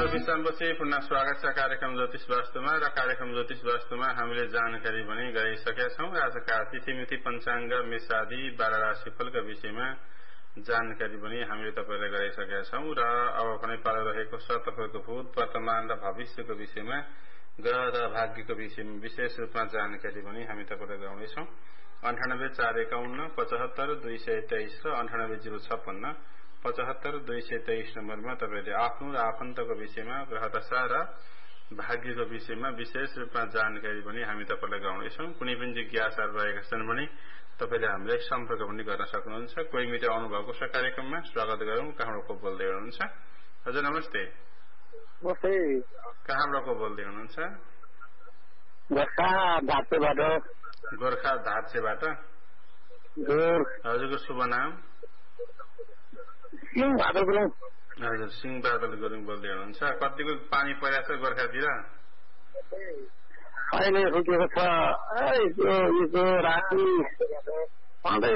विश्रामपछि पुनः स्वागत छ कार्यक्रम ज्योतिष वास्तुमा र कार्यक्रम ज्योतिष वास्तुमा हामीले जानकारी पनि गराइसकेका छौं। आजका तिथिमिति पञ्चाङ्ग मेषादि 12 राशिफलका विषयमा जानकारी पनि हामीले तपाईलाई गराइसकेका छौं र अब पनि परिरहेको छ तपाईको भूत वर्तमान र भविष्यको विषयमा ग्रह र भाग्यको विषयमा विशेष रूपमा जानकारी पनि हामी तपाईलाई गराउनेछौं। 98 451 75 223 र 98 056 75 223 नम्बरमा तपाईले आफ्नो र आफन्तको विषयमा ग्रह दशा र भाग्यको विषयमा विशेष रूपमा जानकारी पनि हामी तपाईलाई गराउनेछौं। कुनै पनि जिज्ञासाहरु रहेका छन् भने तपाईले हामीलाई सम्पर्क पनि गर्न सक्नुहुन्छ। कोही मित्र आउनु भएको छ कार्यक्रममा, स्वागत गरौं। कहाँबाट को बोल्दै हुनुहुन्छ? हजुर नमस्ते। नमस्ते। कहाँबाट को बोल्दै हुनुहुन्छ? गोर्खा धारसेबाट। गोर्खा धारसेबाट। हजुरको शुभ नाम? सिंह बहादुर गुरुङ। हजुर सिंह बहादुर गुरुङ बोल्दै हुनुहुन्छ। कतिको पानी परेको छ गोर्खातिर? अहिले रुकेको छ। राति